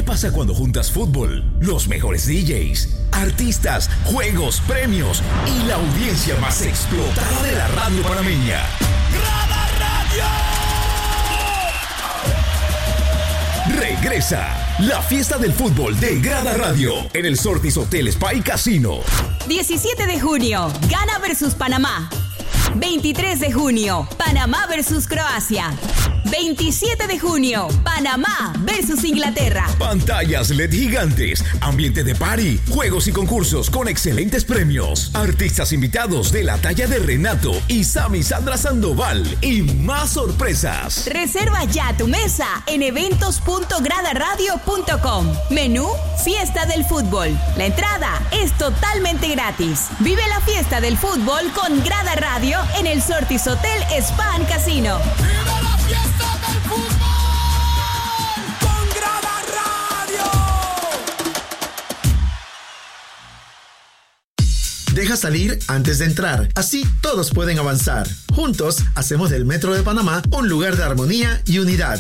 pasa cuando juntas fútbol, los mejores DJs, artistas, juegos, premios y la audiencia más explotada de la radio panameña? ¡Grada Radio! Regresa la fiesta del fútbol de Grada Radio en el Sortis Hotel Spa y Casino. 17 de junio, Ghana versus Panamá. 23 de junio, Panamá versus Croacia. 27 de junio, Panamá versus Inglaterra. Pantallas LED gigantes, ambiente de party, juegos y concursos con excelentes premios, artistas invitados de la talla de Renato y Sammy Sandra Sandoval y más sorpresas. Reserva ya tu mesa en eventos.gradaradio.com. Menú Fiesta del Fútbol. La entrada es totalmente gratis. Vive la fiesta del fútbol con Grada Radio en el Sortis Hotel Spa and Casino. ¡Viva la fiesta del fútbol con Grada Radio! Deja salir antes de entrar, así todos pueden avanzar. Juntos hacemos del Metro de Panamá un lugar de armonía y unidad.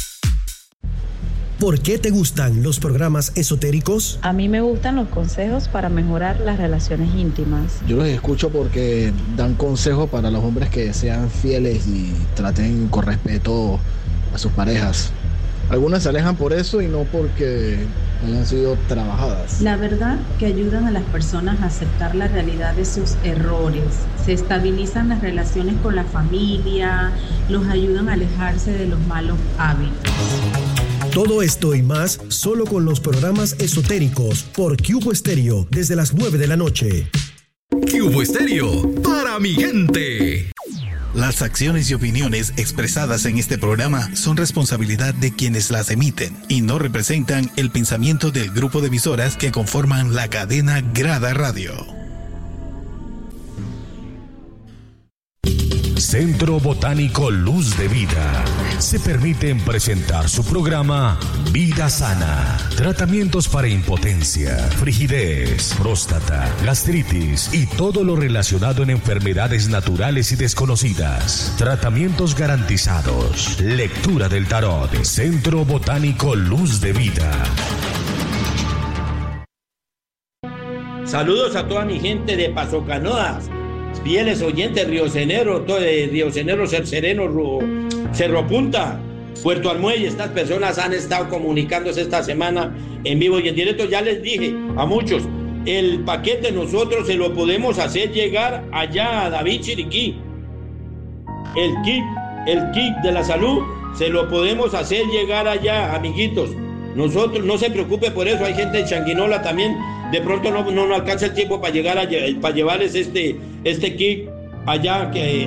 ¿Por qué te gustan los programas esotéricos? A mí me gustan los consejos para mejorar las relaciones íntimas. Yo los escucho porque dan consejos para los hombres que sean fieles y traten con respeto a sus parejas. Algunas se alejan por eso y no porque hayan sido trabajadas. La verdad que ayudan a las personas a aceptar la realidad de sus errores. Se estabilizan las relaciones con la familia, los ayudan a alejarse de los malos hábitos. Todo esto y más solo con los programas esotéricos por Cubo Estéreo desde las 9 de la noche. Cubo Estéreo, para mi gente. Las acciones y opiniones expresadas en este programa son responsabilidad de quienes las emiten y no representan el pensamiento del grupo de emisoras que conforman la cadena Grada Radio. Centro Botánico Luz de Vida. Se permiten presentar su programa Vida Sana. Tratamientos para impotencia, frigidez, próstata, gastritis y todo lo relacionado en enfermedades naturales y desconocidas. Tratamientos garantizados. Lectura del tarot. Centro Botánico Luz de Vida. Saludos a toda mi gente de Paso Canoas, fieles oyentes, Río Cenero, Ser Sereno, Cerro Punta, Puerto Almuelle. Estas personas han estado comunicándose esta semana en vivo y en directo. Ya les dije a muchos, el paquete nosotros se lo podemos hacer llegar allá a David Chiriquí. El kit de la salud se lo podemos hacer llegar allá, amiguitos. Nosotros, no se preocupe por eso, hay gente de Changuinola también. De pronto no alcanza el tiempo para llevarles este kit allá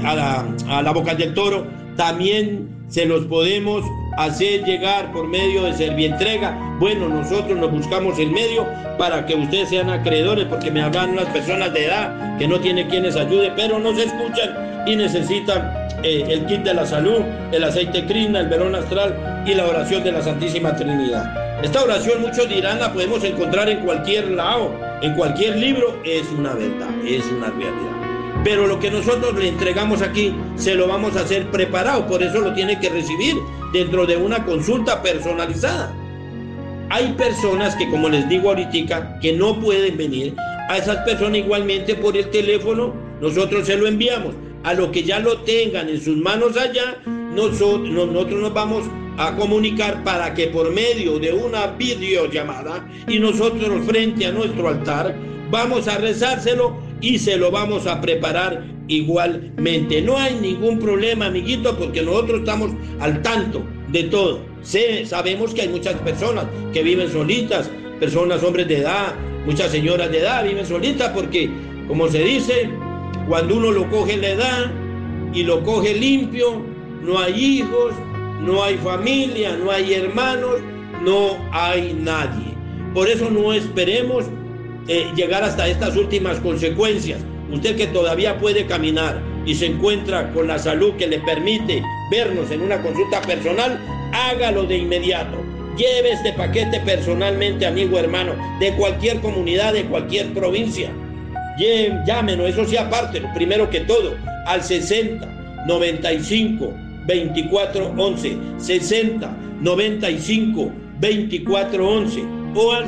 a la Boca del Toro. También se los podemos hacer llegar por medio de Servientrega. Bueno, nosotros nos buscamos el medio para que ustedes sean acreedores, porque me hablan unas personas de edad que no tienen quienes ayude, pero no se escuchan y necesitan el kit de la salud, el aceite Krishna, el verón astral y la oración de la Santísima Trinidad. Esta oración, muchos dirán, la podemos encontrar en cualquier lado, en cualquier libro. Es una verdad, es una realidad. Pero lo que nosotros le entregamos aquí, se lo vamos a hacer preparado. Por eso lo tiene que recibir dentro de una consulta personalizada. Hay personas que, como les digo ahorita, que no pueden venir. A esas personas igualmente por el teléfono nosotros se lo enviamos. A los que ya lo tengan en sus manos allá, nosotros nos vamos a comunicar para que por medio de una videollamada y nosotros frente a nuestro altar vamos a rezárselo y se lo vamos a preparar igualmente. No hay ningún problema, amiguito, porque nosotros estamos al tanto de todo. Sabemos que hay muchas personas que viven solitas, personas, hombres de edad, muchas señoras de edad viven solitas porque, como se dice, cuando uno lo coge en la edad y lo coge limpio, no hay hijos, no hay familia, no hay hermanos, no hay nadie. Por eso no esperemos llegar hasta estas últimas consecuencias. Usted que todavía puede caminar y se encuentra con la salud que le permite vernos en una consulta personal, hágalo de inmediato. Lleve este paquete personalmente, amigo, hermano, de cualquier comunidad, de cualquier provincia. Llámenos, eso sí aparte, lo primero que todo, al 60 95 24 11, 60 95 2411 o al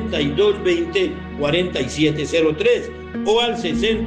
6220-4703 o al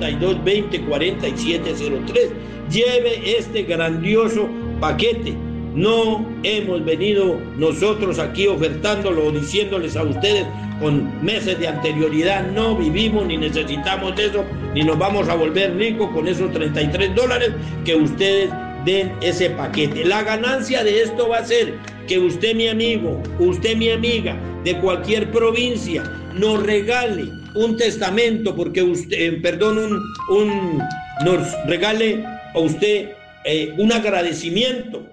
6220-4703. Lleve este grandioso paquete. No hemos venido nosotros aquí ofertándolo o diciéndoles a ustedes con meses de anterioridad, no vivimos ni necesitamos eso, ni nos vamos a volver ricos con esos $33 que ustedes den ese paquete. La ganancia de esto va a ser que usted, mi amigo, usted, mi amiga, de cualquier provincia, nos regale un testamento, porque usted, nos regale a usted un agradecimiento,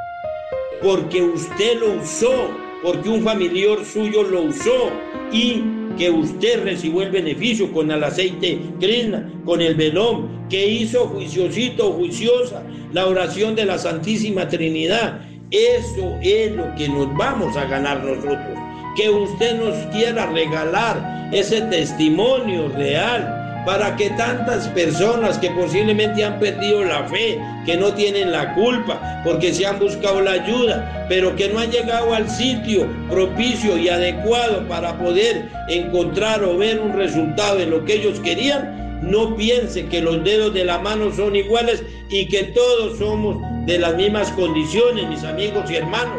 porque usted lo usó, porque un familiar suyo lo usó y que usted recibió el beneficio con el aceite Krishna, con el velón, que hizo juiciosito o juiciosa la oración de la Santísima Trinidad. Eso es lo que nos vamos a ganar nosotros, que usted nos quiera regalar ese testimonio real, para que tantas personas que posiblemente han perdido la fe, que no tienen la culpa porque se han buscado la ayuda, pero que no han llegado al sitio propicio y adecuado para poder encontrar o ver un resultado de lo que ellos querían, no piensen que los dedos de la mano son iguales y que todos somos de las mismas condiciones, mis amigos y hermanos.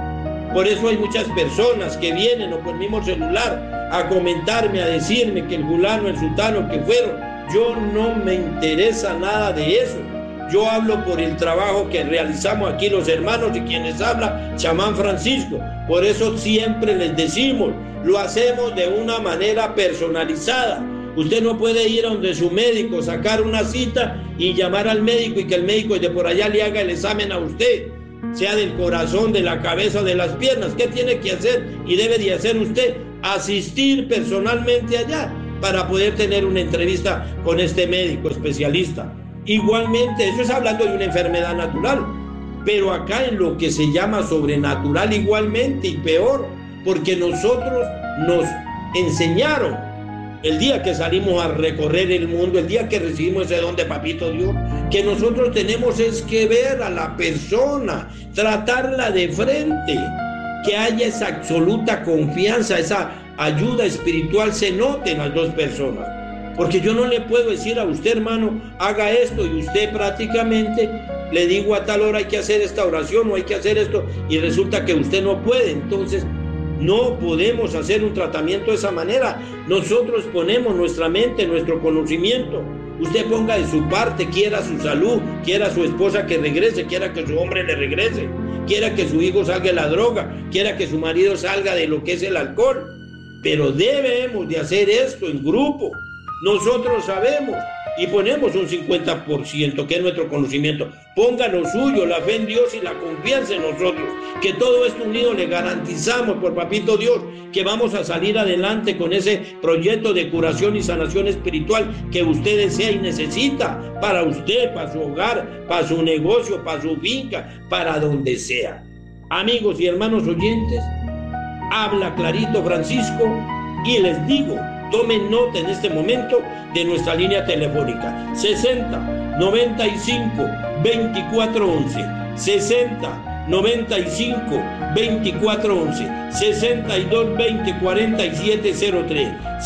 Por eso hay muchas personas que vienen o por el mismo celular a comentarme, a decirme que el fulano, el sultano que fueron. Yo no me interesa nada de eso. Yo hablo por el trabajo que realizamos aquí los hermanos y quienes habla, Chamán Francisco. Por eso siempre les decimos, lo hacemos de una manera personalizada. Usted no puede ir a donde su médico, sacar una cita y llamar al médico y que el médico de por allá le haga el examen a usted, sea del corazón, de la cabeza, de las piernas. ¿Qué tiene que hacer y debe de hacer usted? Asistir personalmente allá para poder tener una entrevista con este médico especialista. Igualmente, eso es hablando de una enfermedad natural, pero acá en lo que se llama sobrenatural igualmente y peor, porque nosotros nos enseñaron el día que salimos a recorrer el mundo, el día que recibimos ese don de Papito Dios, que nosotros tenemos es que ver a la persona, tratarla de frente, que haya esa absoluta confianza, esa ayuda espiritual se note en las dos personas. Porque yo no le puedo decir a usted, hermano, haga esto, y usted prácticamente le digo a tal hora hay que hacer esta oración o hay que hacer esto, y resulta que usted no puede. Entonces no podemos hacer un tratamiento de esa manera. Nosotros ponemos nuestra mente, nuestro conocimiento. Usted ponga de su parte, quiera su salud, quiera su esposa que regrese, quiera que su hombre le regrese, quiera que su hijo salga de la droga, quiera que su marido salga de lo que es el alcohol. Pero debemos de hacer esto en grupo. Nosotros sabemos y ponemos un 50%, que es nuestro conocimiento. Ponga lo suyo, la fe en Dios y la confianza en nosotros, que todo esto unido le garantizamos por Papito Dios que vamos a salir adelante con ese proyecto de curación y sanación espiritual que usted desea y necesita para usted, para su hogar, para su negocio, para su finca, para donde sea. Amigos y hermanos oyentes, habla clarito Francisco y les digo, tomen nota en este momento de nuestra línea telefónica 60 95 24 11 60 95 24 11 62 20 47 03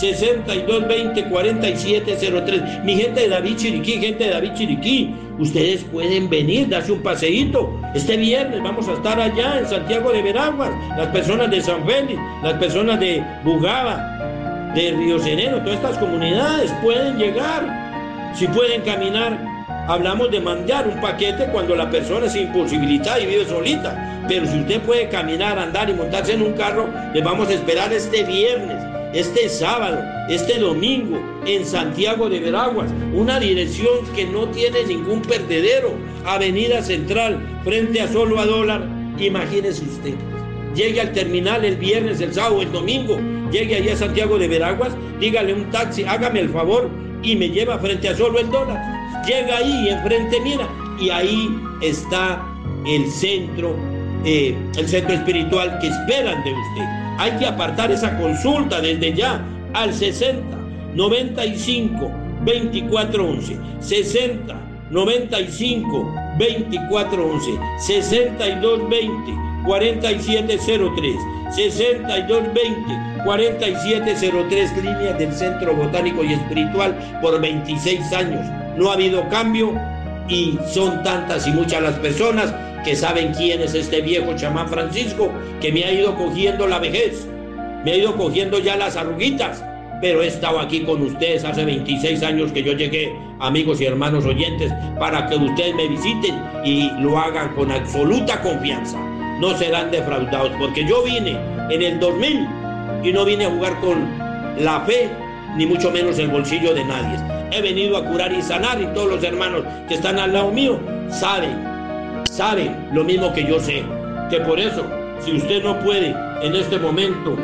62 20 47 03. Mi gente de David Chiriquí, ustedes pueden venir, darse un paseíto. Este viernes vamos a estar allá en Santiago de Veraguas, las personas de San Félix, las personas de Bugaba, de Río Sereno, todas estas comunidades pueden llegar. Si pueden caminar, hablamos de mandar un paquete cuando la persona es imposibilitada y vive solita, pero si usted puede caminar, andar y montarse en un carro, les vamos a esperar este viernes, este sábado, este domingo en Santiago de Veraguas, una dirección que no tiene ningún perdedero, Avenida Central, frente a Solo a Dólar. Imagínese usted, llegue al terminal el viernes, el sábado, el domingo, llegue allá a Santiago de Veraguas, dígale un taxi, hágame el favor y me lleva frente a Solo el Dólar. Llega ahí, enfrente, mira, y ahí está el centro espiritual que esperan de usted. Hay que apartar esa consulta desde ya al 60 95 24 11 60 95 24 11 62 20 4703, 6220-4703, líneas del Centro Botánico y Espiritual por 26 años. No ha habido cambio y son tantas y muchas las personas que saben quién es este viejo chamán Francisco, que me ha ido cogiendo la vejez, me ha ido cogiendo ya las arruguitas, pero he estado aquí con ustedes hace 26 años que yo llegué, amigos y hermanos oyentes, para que ustedes me visiten y lo hagan con absoluta confianza. No serán defraudados, porque yo vine en el 2000 y no vine a jugar con la fe, ni mucho menos el bolsillo de nadie. He venido a curar y sanar, y todos los hermanos que están al lado mío saben lo mismo que yo sé, que por eso, si usted no puede en este momento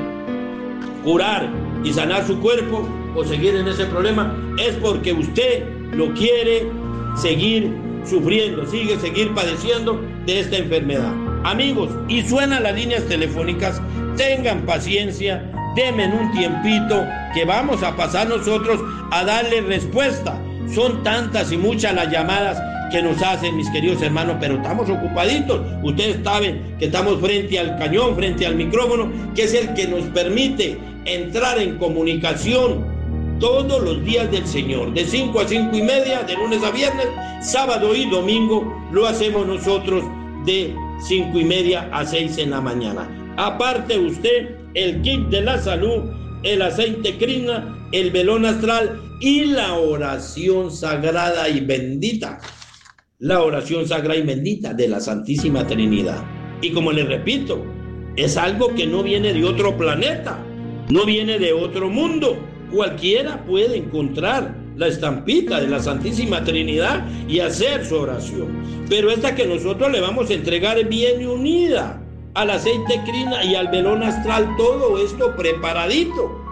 curar y sanar su cuerpo o seguir en ese problema, es porque usted lo quiere seguir sufriendo, seguir padeciendo de esta enfermedad. Amigos, y suenan las líneas telefónicas, tengan paciencia, denme un tiempito que vamos a pasar nosotros a darle respuesta. Son tantas y muchas las llamadas que nos hacen, mis queridos hermanos, pero estamos ocupaditos. Ustedes saben que estamos frente al cañón, frente al micrófono, que es el que nos permite entrar en comunicación todos los días del Señor, de 5 a 5 y media, de lunes a viernes, sábado y domingo lo hacemos nosotros de 5 y media a 6 en la mañana. Aparte usted, el kit de la salud, el aceite Krishna, el velón astral y la oración sagrada y bendita. La oración sagrada y bendita de la Santísima Trinidad. Y como les repito, es algo que no viene de otro planeta, no viene de otro mundo. Cualquiera puede encontrar la estampita de la Santísima Trinidad y hacer su oración. Pero esta que nosotros le vamos a entregar viene unida al aceite Krishna y al velón astral, todo esto preparadito.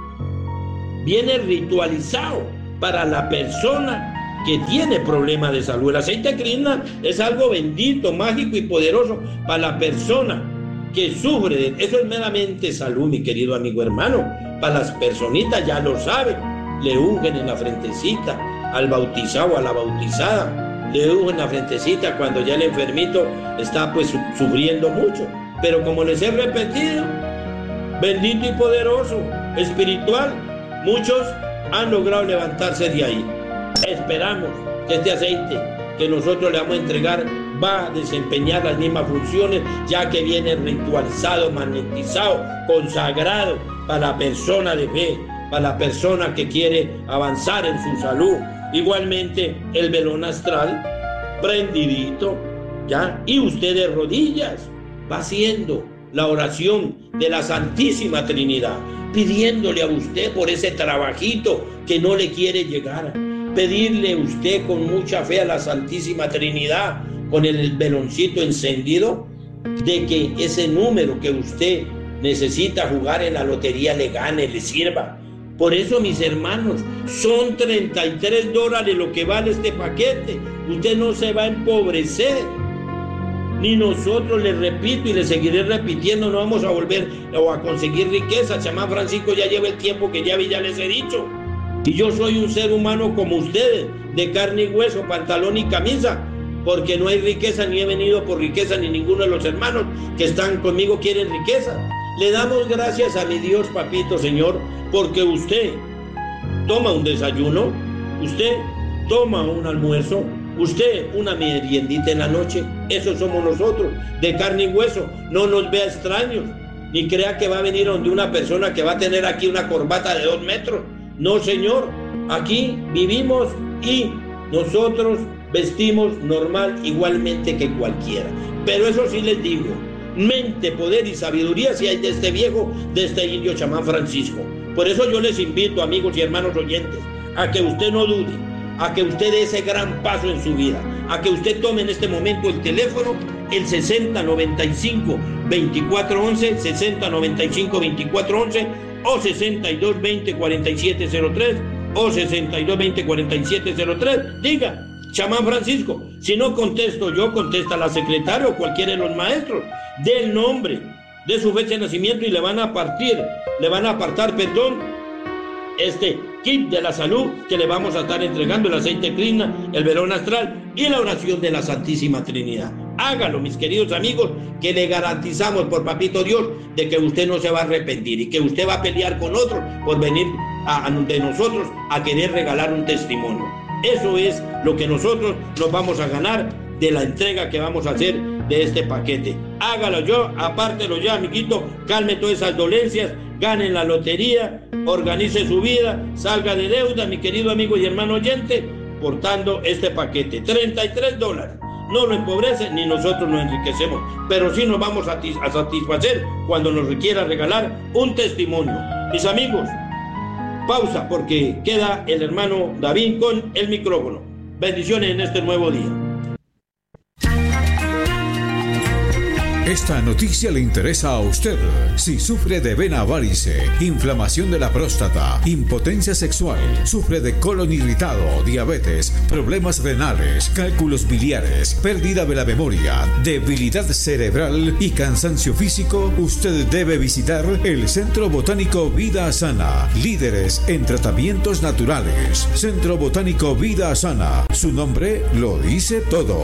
Viene ritualizado para la persona que tiene problemas de salud. El aceite Krishna es algo bendito, mágico y poderoso para la persona que sufre de eso. Es meramente salud, mi querido amigo hermano. Para las personitas, ya lo saben, le ungen en la frentecita al bautizado, a la bautizada, le ungen en la frentecita cuando ya el enfermito está pues sufriendo mucho. Pero como les he repetido, bendito y poderoso, espiritual, muchos han logrado levantarse de ahí. Esperamos que este aceite que nosotros le vamos a entregar va a desempeñar las mismas funciones, ya que viene ritualizado, magnetizado, consagrado para la persona de fe, para la persona que quiere avanzar en su salud. Igualmente el velón astral, prendidito, ¿ya? Y usted de rodillas va haciendo la oración de la Santísima Trinidad, pidiéndole a usted por ese trabajito que no le quiere llegar. Pedirle usted con mucha fe a la Santísima Trinidad, con el veloncito encendido, de que ese número que usted necesita jugar en la lotería le gane, le sirva. Por eso, mis hermanos, son $33 lo que vale este paquete. Usted no se va a empobrecer, ni nosotros, le repito y le seguiré repitiendo, no vamos a volver o a conseguir riqueza. Chamán Francisco ya lleva el tiempo que ya les he dicho. Y yo soy un ser humano como ustedes, de carne y hueso, pantalón y camisa, porque no hay riqueza, ni he venido por riqueza, ni ninguno de los hermanos que están conmigo quieren riqueza. Le damos gracias a mi Dios, papito Señor, porque usted toma un desayuno, usted toma un almuerzo, usted una meriendita en la noche. Eso somos nosotros, de carne y hueso. No nos vea extraños, ni crea que va a venir donde una persona que va a tener aquí una corbata de 2 metros. No, señor, aquí vivimos y nosotros vestimos normal igualmente que cualquiera. Pero eso sí les digo, mente, poder y sabiduría si hay de este viejo, de este indio chamán Francisco. Por eso yo les invito, amigos y hermanos oyentes, a que usted no dude, a que usted dé ese gran paso en su vida, a que usted tome en este momento el teléfono, el 6095-2411, 6095-2411, o 6220-4703, o 6220-4703. Diga, chamán Francisco, si no contesto yo, contesta la secretaria o cualquiera de los maestros. Dé el nombre, de su fecha de nacimiento y le van a apartar, este kit de la salud que le vamos a estar entregando, el aceite Krishna, el velón astral y la oración de la Santísima Trinidad. Hágalo, mis queridos amigos, que le garantizamos por papito Dios de que usted no se va a arrepentir y que usted va a pelear con otros por venir de nosotros a querer regalar un testimonio. Eso es lo que nosotros nos vamos a ganar de la entrega que vamos a hacer de este paquete. Hágalo yo, apártelo ya, amiguito, calme todas esas dolencias, gane la lotería, organice su vida, salga de deuda, mi querido amigo y hermano oyente, portando este paquete. $33. No lo empobrece ni nosotros nos enriquecemos, pero sí nos vamos a satisfacer cuando nos requiera regalar un testimonio. Mis amigos, pausa porque queda el hermano David con el micrófono. Bendiciones en este nuevo día. Esta noticia le interesa a usted. Si sufre de vena varice, inflamación de la próstata, impotencia sexual, sufre de colon irritado, diabetes, problemas renales, cálculos biliares, pérdida de la memoria, debilidad cerebral y cansancio físico, usted debe visitar el Centro Botánico Vida Sana, líderes en tratamientos naturales. Centro Botánico Vida Sana, su nombre lo dice todo.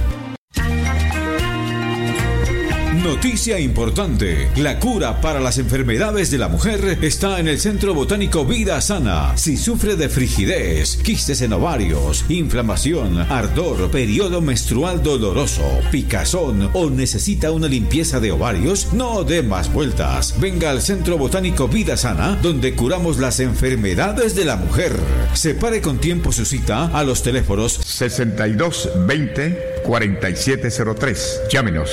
Noticia importante, la cura para las enfermedades de la mujer está en el Centro Botánico Vida Sana. Si sufre de frigidez, quistes en ovarios, inflamación, ardor, periodo menstrual doloroso, picazón o necesita una limpieza de ovarios, no dé más vueltas. Venga al Centro Botánico Vida Sana, donde curamos las enfermedades de la mujer. Separe con tiempo su cita a los teléfonos 6220-4703. Llámenos.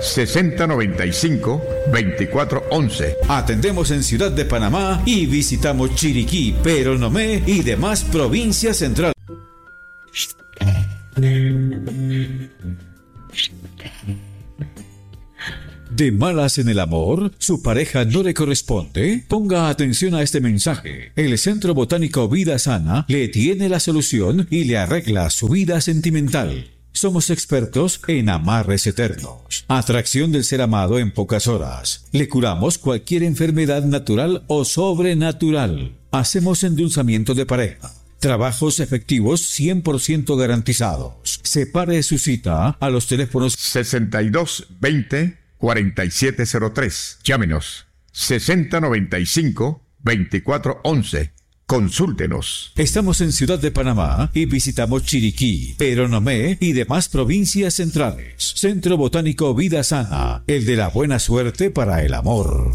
6095-2411. Atendemos en Ciudad de Panamá y visitamos Chiriquí, Peronomé y demás provincias centrales. ¿De malas en el amor? ¿Su pareja no le corresponde? Ponga atención a este mensaje. El Centro Botánico Vida Sana le tiene la solución y le arregla su vida sentimental. Somos expertos en amarres eternos, atracción del ser amado en pocas horas. Le curamos cualquier enfermedad natural o sobrenatural. Hacemos endulzamiento de pareja. Trabajos efectivos 100% garantizados. Separe su cita a los teléfonos 6220-4703. Llámenos 6095-2411. Consúltenos. Estamos en Ciudad de Panamá y visitamos Chiriquí, Peronomé y demás provincias centrales. Centro Botánico Vida Sana, el de la buena suerte para el amor.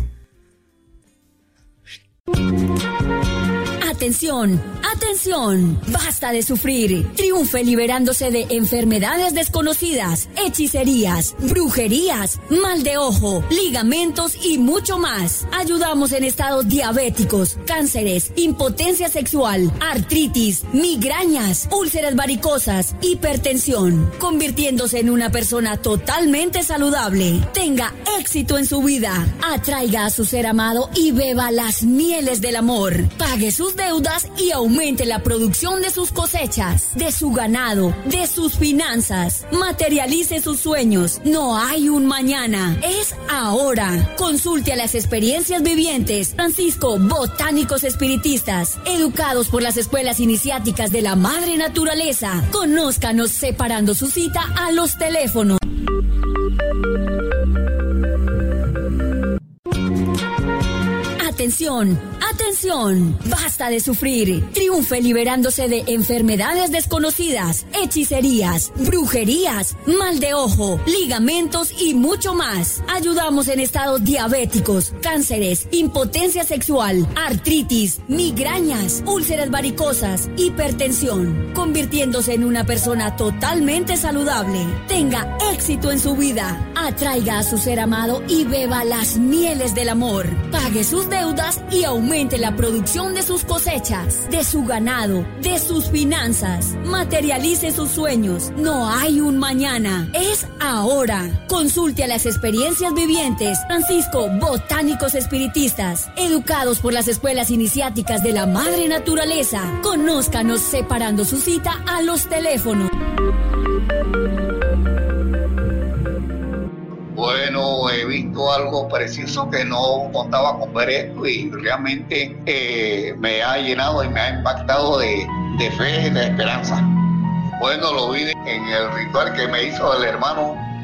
Atención, atención, basta de sufrir. Triunfe liberándose de enfermedades desconocidas, hechicerías, brujerías, mal de ojo, ligamentos y mucho más. Ayudamos en estados diabéticos, cánceres, impotencia sexual, artritis, migrañas, úlceras varicosas, hipertensión, convirtiéndose en una persona totalmente saludable. Tenga éxito en su vida. Atraiga a su ser amado y beba las mieles del amor. Pague sus deudas y aumente la producción de sus cosechas, de su ganado, de sus finanzas. Materialice sus sueños. No hay un mañana, es ahora. Consulte a las experiencias vivientes Francisco Botánicos Espiritistas, educados por las escuelas iniciáticas de la Madre Naturaleza. Conózcanos separando su cita a los teléfonos. Atención, atención, basta de sufrir. Triunfe liberándose de enfermedades desconocidas, hechicerías, brujerías, mal de ojo, ligamentos y mucho más. Ayudamos en estados diabéticos, cánceres, impotencia sexual, artritis, migrañas, úlceras varicosas, hipertensión, convirtiéndose en una persona totalmente saludable. Tenga éxito en su vida. Atraiga a su ser amado y beba las mieles del amor. Pague sus deudas y aumente la producción de sus cosechas, de su ganado, de sus finanzas. Materialice sus sueños. No hay un mañana, es ahora. Consulte a las experiencias vivientes Francisco Botánicos Espiritistas, educados por las escuelas iniciáticas de la Madre Naturaleza. Conózcanos separando su cita a los teléfonos. Bueno, he visto algo preciso que no contaba con ver esto y realmente me ha llenado y me ha impactado de fe y de esperanza. Bueno, lo vi en el ritual que me hizo el hermano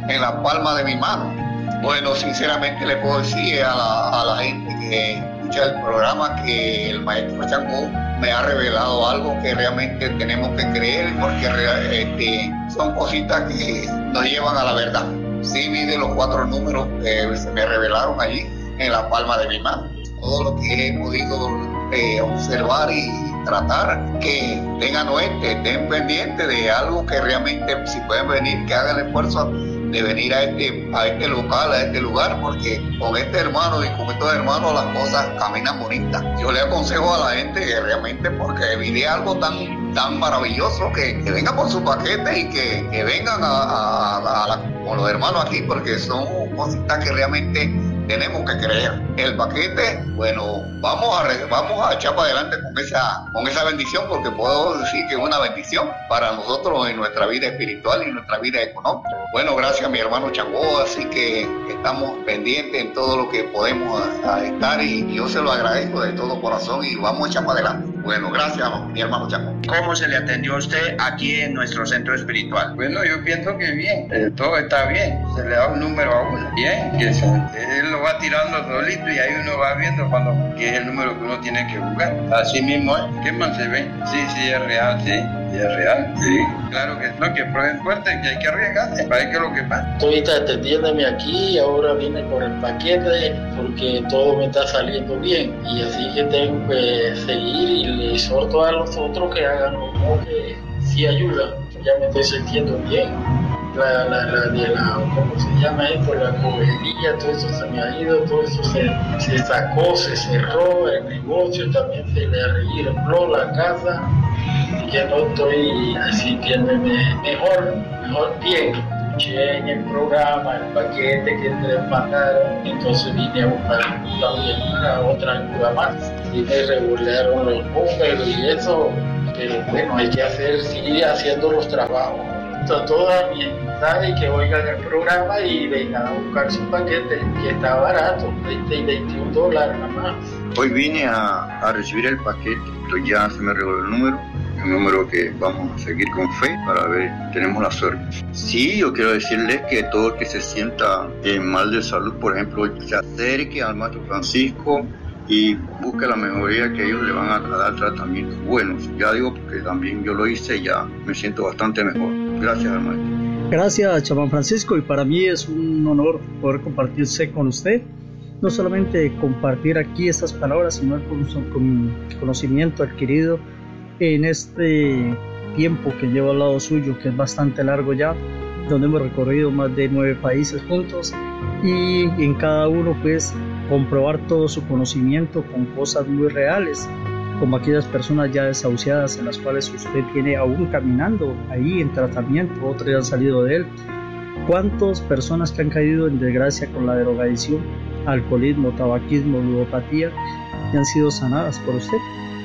en la palma de mi mano. Bueno, sinceramente le puedo decir a la gente que escucha el programa que el maestro Changó me ha revelado algo que realmente tenemos que creer, porque son cositas que nos llevan a la verdad. Sí, vi de los 4 números que se me revelaron allí en la palma de mi mano. Todo lo que he podido observar y tratar, que tengan oeste, estén pendientes de algo que realmente, si pueden venir, que hagan el esfuerzo de venir a este local, a este lugar, porque con este hermano y con estos hermanos las cosas caminan bonitas. Yo le aconsejo a la gente que realmente, porque vi algo tan maravilloso, que vengan por su paquete y que vengan con los hermanos aquí, porque son cositas que realmente tenemos que creer. El paquete, bueno, vamos a echar para adelante con esa bendición, porque puedo decir que es una bendición para nosotros en nuestra vida espiritual y en nuestra vida económica. Bueno, gracias a mi hermano Changó, así que estamos pendientes en todo lo que podemos estar, y yo se lo agradezco de todo corazón, y vamos a echar para adelante. Bueno, gracias mi hermano Changó. ¿Cómo se le atendió a usted aquí en nuestro centro espiritual? Bueno, yo pienso que bien, todo está bien, se le da un número a uno, bien, que él lo va tirando solito y ahí uno va viendo que es el número que uno tiene que jugar. Así mismo es. ¿Qué más se ve? Sí, es real, sí. Es real, sí. Claro que es lo que prueben fuerte, que hay que arriesgarse para ver qué es lo que pasa. Estoy atendiéndome aquí, ahora vine por el paquete porque todo me está saliendo bien, y así que tengo que seguir, y le exhorto a los otros que hagan lo mismo, que sí ayuda. Ya me estoy sintiendo bien. ¿Cómo se llama esto? La cobertura, todo eso se me ha ido, todo eso se sacó, se cerró, el negocio también se le arregló, la casa, y que no estoy sintiéndome mejor bien. Escuché en el programa el paquete que te mandaron, entonces vine a buscar también otra ayuda más, y me regularon los números y eso, pero bueno, hay que seguir haciendo los trabajos. Toda mi amistad, y que oigan el programa y vengan a buscar su paquete, que está barato, $20 y $21 nada más. Hoy vine a recibir el paquete, entonces ya se me reveló el número, un número que vamos a seguir con fe para ver, tenemos la suerte. Sí, yo quiero decirles que todo el que se sienta mal de salud, por ejemplo, se acerque al maestro Francisco y busque la mejoría, que ellos le van a dar tratamientos buenos. Ya digo, porque también yo lo hice y ya me siento bastante mejor. Gracias, hermano. Gracias, chamán Francisco, y para mí es un honor poder compartirse con usted. No solamente compartir aquí estas palabras, sino con conocimiento adquirido en este tiempo que llevo al lado suyo, que es bastante largo ya, donde hemos recorrido más de 9 países juntos, y en cada uno pues comprobar todo su conocimiento con cosas muy reales, como aquellas personas ya desahuciadas, en las cuales usted viene aún caminando ahí en tratamiento, otros ya han salido de él. ¿Cuántas personas que han caído en desgracia con la drogadicción, alcoholismo, tabaquismo, ludopatía, y han sido sanadas por usted?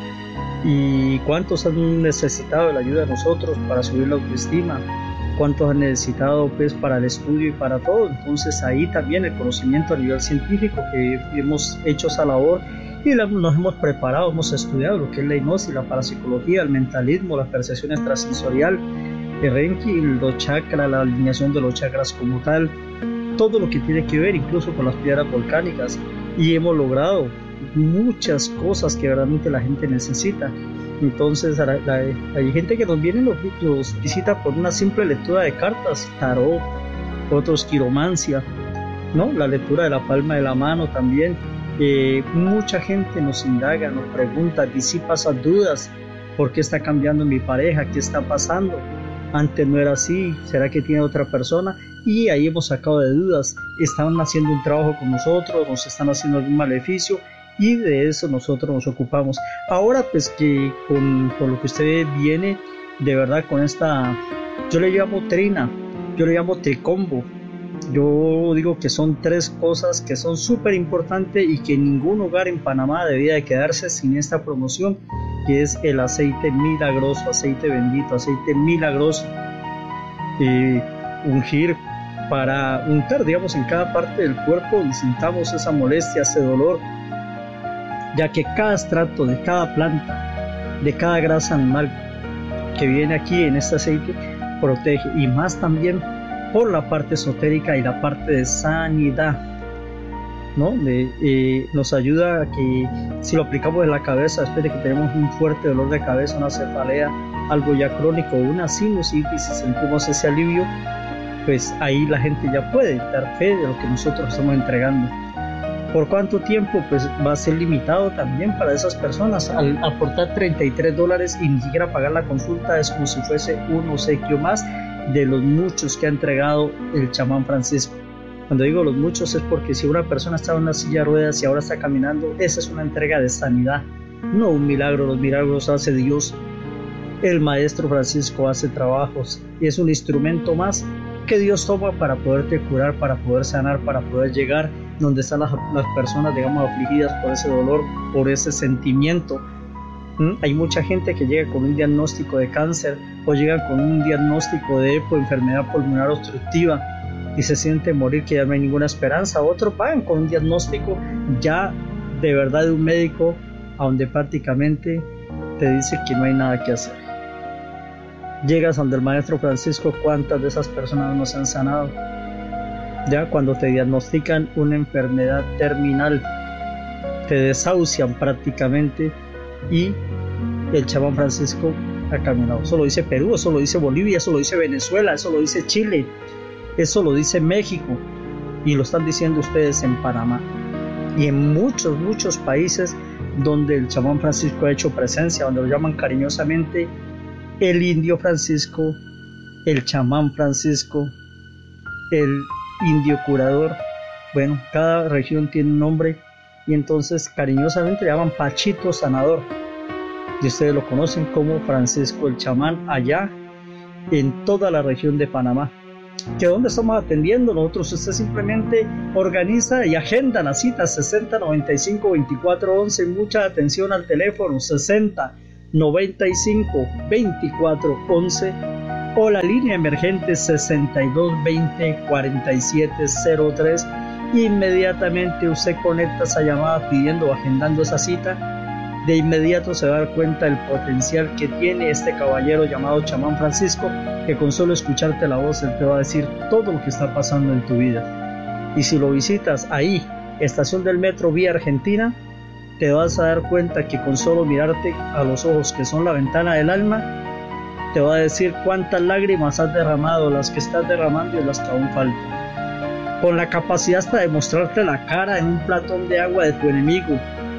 ¿Y cuántos han necesitado de la ayuda de nosotros para subir la autoestima? ¿Cuántos han necesitado pues para el estudio y para todo? Entonces ahí también el conocimiento a nivel científico, que hemos hecho esa labor y nos hemos preparado, hemos estudiado lo que es la hipnosis, la parapsicología, el mentalismo, la percepción extrasensorial, el Reiki, los chakras, la alineación de los chakras como tal, todo lo que tiene que ver incluso con las piedras volcánicas, y hemos logrado muchas cosas que verdaderamente la gente necesita. Entonces hay gente que nos viene, nos visita por una simple lectura de cartas, tarot, otros quiromancia, ¿no? La lectura de la palma de la mano también. Mucha gente nos indaga, nos pregunta, disipa esas dudas. ¿Por qué está cambiando mi pareja? ¿Qué está pasando? Antes no era así, ¿será que tiene otra persona? Y ahí hemos sacado de dudas. Están haciendo un trabajo con nosotros, nos están haciendo algún maleficio, y de eso nosotros nos ocupamos. Ahora pues que por lo que usted viene, de verdad con esta, yo le llamo trina, yo le llamo tricombo. Yo digo que son 3 cosas que son súper importantes y que ningún hogar en Panamá debía de quedarse sin esta promoción, que es el aceite milagroso, aceite bendito, aceite milagroso, ungir para untar, digamos, en cada parte del cuerpo donde sintamos esa molestia, ese dolor, ya que cada extracto de cada planta, de cada grasa animal que viene aquí en este aceite, protege, y más también por la parte esotérica y la parte de sanidad, ¿no? Nos ayuda a que si lo aplicamos en la cabeza, después de que tenemos un fuerte dolor de cabeza, una cefalea, algo ya crónico, una sinusitis, y sentimos ese alivio, pues ahí la gente ya puede dar fe de lo que nosotros estamos entregando. ¿Por cuánto tiempo? Pues va a ser limitado también para esas personas. Al aportar $33 y ni siquiera pagar la consulta, es como si fuese un obsequio más de los muchos que ha entregado el chamán Francisco. Cuando digo los muchos es porque si una persona está en una silla de ruedas y ahora está caminando, esa es una entrega de sanidad, no un milagro. Los milagros hace Dios. El maestro Francisco hace trabajos y es un instrumento más que Dios toma para poderte curar, para poder sanar, para poder llegar donde están las personas, digamos, afligidas por ese dolor, por ese sentimiento. Hay mucha gente que llega con un diagnóstico de cáncer o llega con un diagnóstico de enfermedad pulmonar obstructiva y se siente morir, que ya no hay ninguna esperanza. Otros van con un diagnóstico ya de verdad de un médico a donde prácticamente te dice que no hay nada que hacer. Llegas donde el maestro Francisco, ¿cuántas de esas personas no se han sanado? Ya cuando te diagnostican una enfermedad terminal, te desahucian prácticamente, y el chamán Francisco ha caminado. Eso lo dice Perú, eso lo dice Bolivia, eso lo dice Venezuela, eso lo dice Chile, eso lo dice México, y lo están diciendo ustedes en Panamá y en muchos países donde el chamán Francisco ha hecho presencia, donde lo llaman cariñosamente el indio Francisco, el chamán Francisco, el indio curador. Bueno, cada región tiene un nombre y entonces cariñosamente le llaman Pachito Sanador, y ustedes lo conocen como Francisco el chamán allá en toda la región de Panamá. ¿Que dónde estamos atendiendo? Nosotros, usted simplemente organiza y agenda la cita 60 95 24 11. Mucha atención al teléfono 60 95 24 11 o la línea emergente 62 20 47 03. Inmediatamente usted conecta esa llamada pidiendo o agendando esa cita. De inmediato se va a dar cuenta del potencial que tiene este caballero llamado chamán Francisco, que con solo escucharte la voz él te va a decir todo lo que está pasando en tu vida. Y si lo visitas ahí, estación del metro Vía Argentina, te vas a dar cuenta que con solo mirarte a los ojos, que son la ventana del alma, te va a decir cuántas lágrimas has derramado, las que estás derramando y las que aún faltan. Con la capacidad hasta de mostrarte la cara en un platón de agua de tu enemigo,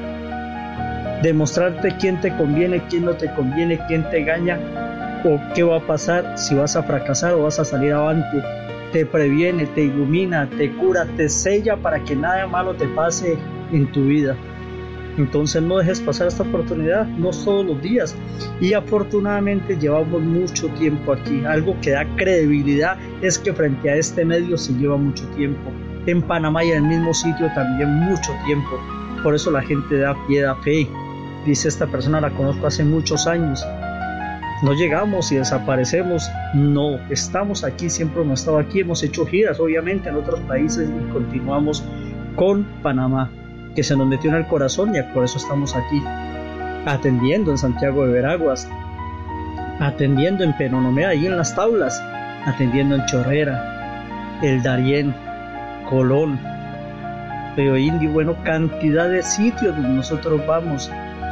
demostrarte quién te conviene, quién no te conviene, quién te engaña o qué va a pasar, si vas a fracasar o vas a salir avante. Te previene, te ilumina, te cura, te sella para que nada malo te pase en tu vida. Entonces no dejes pasar esta oportunidad, no todos los días. Y afortunadamente llevamos mucho tiempo aquí. Algo que da credibilidad es que frente a este medio se lleva mucho tiempo. En Panamá y en el mismo sitio también mucho tiempo. Por eso la gente da pie, da fe. Dice, esta persona la conozco hace muchos años. No llegamos y desaparecemos. No, estamos aquí, siempre hemos estado aquí. Hemos hecho giras obviamente en otros países y continuamos con Panamá, que se nos metió en el corazón, y por eso estamos aquí atendiendo en Santiago de Veraguas, atendiendo en Penonomé, ahí en las tablas, atendiendo en Chorrera, El Darién, Colón, Río Indio. Bueno, cantidad de sitios donde nosotros vamos.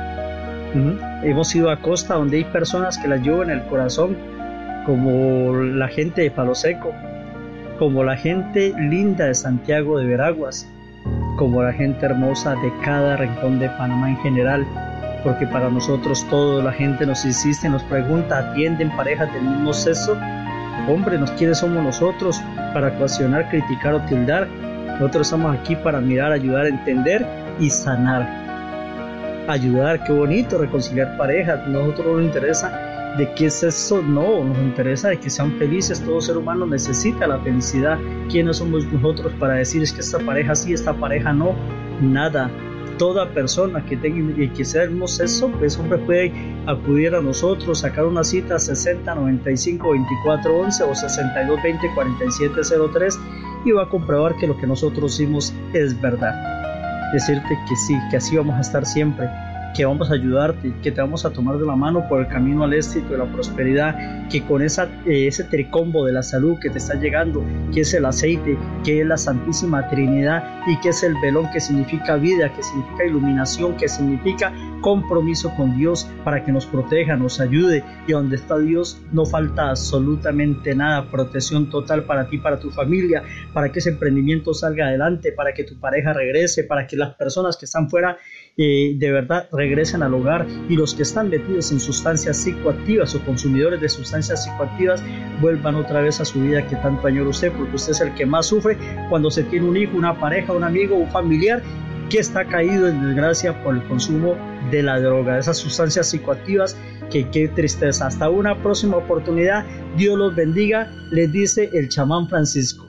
Hemos ido a Costa, donde hay personas que las llevan en el corazón, como la gente de Palo Seco, como la gente linda de Santiago de Veraguas, como la gente hermosa de cada rincón de Panamá en general, porque para nosotros toda la gente nos insiste, nos pregunta, ¿atienden parejas del mismo sexo? Hombre, ¿quiénes somos nosotros para cuestionar, criticar o tildar? Nosotros estamos aquí para mirar, ayudar, entender y sanar. Ayudar, qué bonito, reconciliar parejas. Nosotros no nos interesa de qué es eso, no, nos interesa de que sean felices. Todo ser humano necesita la felicidad. ¿Quiénes somos nosotros para decir es que esta pareja sí, esta pareja no? Nada. Toda persona que tenga y que sea del mismo sexo, pues hombre, puede acudir a nosotros, sacar una cita 60 95 24 11 o 62 20 47 03 y va a comprobar que lo que nosotros hicimos es verdad. Decirte que sí, que así vamos a estar siempre, que vamos a ayudarte, que te vamos a tomar de la mano por el camino al éxito y la prosperidad, que con ese tricombo de la salud que te está llegando, que es el aceite, que es la Santísima Trinidad y que es el velón, que significa vida, que significa iluminación, que significa compromiso con Dios para que nos proteja, nos ayude, y donde está Dios no falta absolutamente nada. Protección total para ti, para tu familia, para que ese emprendimiento salga adelante, para que tu pareja regrese, para que las personas que están fuera de verdad regresen al hogar, y los que están metidos en sustancias psicoactivas o consumidores de sustancias psicoactivas vuelvan otra vez a su vida que tanto añora usted, porque usted es el que más sufre cuando se tiene un hijo, una pareja, un amigo, un familiar que está caído en desgracia por el consumo de la droga, de esas sustancias psicoactivas. Que qué tristeza. Hasta una próxima oportunidad, Dios los bendiga, les dice el chamán Francisco.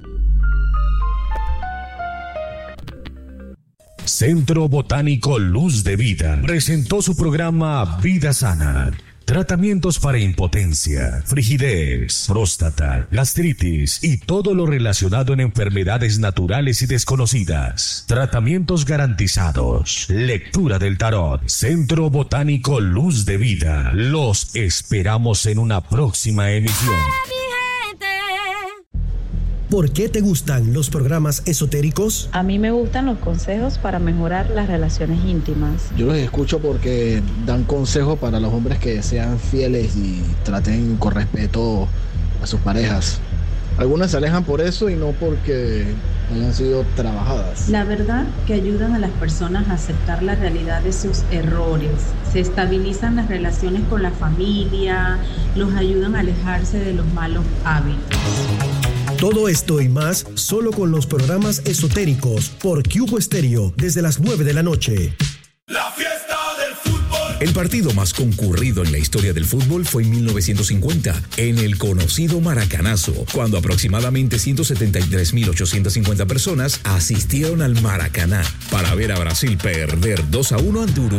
Centro Botánico Luz de Vida presentó su programa Vida Sana. Tratamientos para impotencia, frigidez, próstata, gastritis y todo lo relacionado en enfermedades naturales y desconocidas. Tratamientos garantizados. Lectura del tarot. Centro Botánico Luz de Vida. Los esperamos en una próxima emisión. ¿Por qué te gustan los programas esotéricos? A mí me gustan los consejos para mejorar las relaciones íntimas. Yo los escucho porque dan consejos para los hombres que sean fieles y traten con respeto a sus parejas. Algunas se alejan por eso y no porque hayan sido trabajadas. La verdad que ayudan a las personas a aceptar la realidad de sus errores. Se estabilizan las relaciones con la familia, los ayudan a alejarse de los malos hábitos. Todo esto y más solo con los programas esotéricos por Cubo Estéreo desde las 9 de la noche. La fiesta del fútbol. El partido más concurrido en la historia del fútbol fue en 1950, en el conocido Maracanazo, cuando aproximadamente 173.850 personas asistieron al Maracaná para ver a Brasil perder 2-1 ante Uruguay.